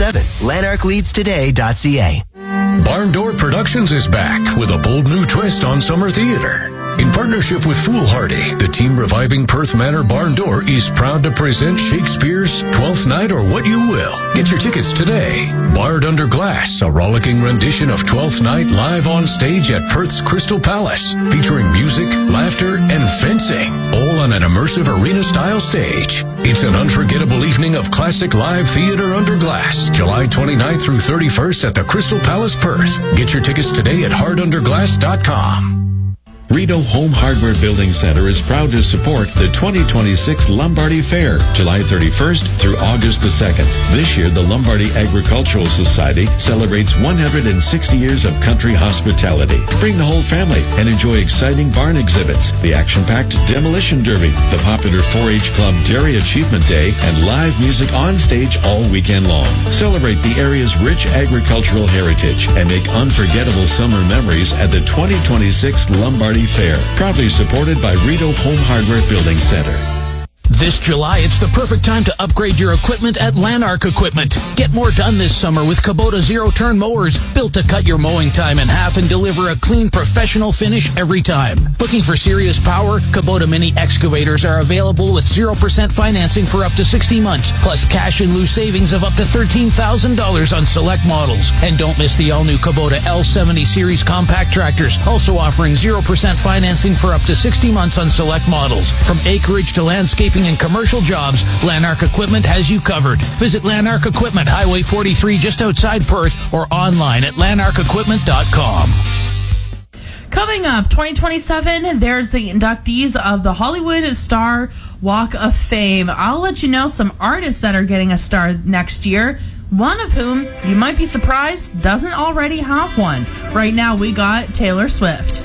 877. LanarkLeadsToday.ca. Barn Door Productions is back with a bold new twist on summer theater. In partnership with Foolhardy, the team reviving Perth Manor Barn Door is proud to present Shakespeare's Twelfth Night or What You Will. Get your tickets today. Barred Under Glass, a rollicking rendition of Twelfth Night live on stage at Perth's Crystal Palace, featuring music, laughter, and fencing, all on an immersive arena-style stage. It's an unforgettable evening of classic live theater under glass, July 29th through 31st at the Crystal Palace, Perth. Get your tickets today at hardunderglass.com. Rideau Home Hardware Building Center is proud to support the 2026 Lombardy Fair, July 31st through August the 2nd. This year, the Lombardy Agricultural Society celebrates 160 years of country hospitality. Bring the whole family and enjoy exciting barn exhibits, the action-packed Demolition Derby, the popular 4-H Club Dairy Achievement Day, and live music on stage all weekend long. Celebrate the area's rich agricultural heritage and make unforgettable summer memories at the 2026 Lombardy Fair, proudly supported by Rideau Home Hardware Building Center. This July, it's the perfect time to upgrade your equipment at Lanark Equipment. Get more done this summer with Kubota zero-turn mowers, built to cut your mowing time in half and deliver a clean, professional finish every time. Looking for serious power? Kubota mini excavators are available with 0% financing for up to 60 months, plus cash in lieu savings of up to $13,000 on select models. And don't miss the all-new Kubota L70 series compact tractors, also offering 0% financing for up to 60 months on select models. From acreage to landscaping and commercial jobs, Lanark Equipment has you covered. Visit Lanark Equipment, Highway 43, just outside Perth, or online at lanarkequipment.com. Coming up, 2027, there's the inductees of the Hollywood Star Walk of Fame. I'll let you know some artists that are getting a star next year, one of whom, you might be surprised, doesn't already have one. Right now, we got Taylor Swift.